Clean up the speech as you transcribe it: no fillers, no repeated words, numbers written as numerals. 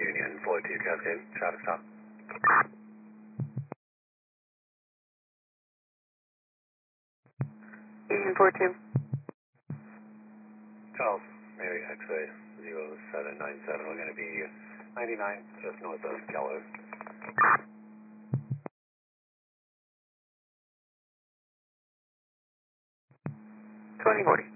Union 42 Cascade, traffic stop. Union 42. Charles, Mary X-ray 0797, we're going to be 99 just north of Gallows. 2040.